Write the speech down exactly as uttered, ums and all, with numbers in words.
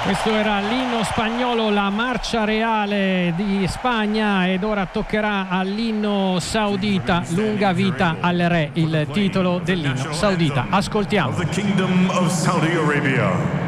Questo era l'inno spagnolo, la marcia reale di Spagna, ed ora toccherà all'inno saudita. Lunga vita al re, il titolo dell'inno saudita. Ascoltiamo. Of the Kingdom of Saudi Arabia.